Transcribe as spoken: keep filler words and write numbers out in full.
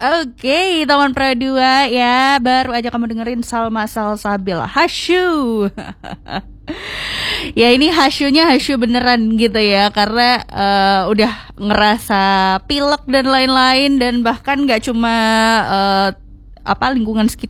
Oke, teman Pro dua ya, baru aja kamu dengerin Salma Salsabil Hasyu. Ya ini hasyunya hasyu beneran gitu ya, karena uh, udah ngerasa pilek dan lain-lain, dan bahkan gak cuma uh, apa lingkungan sekitar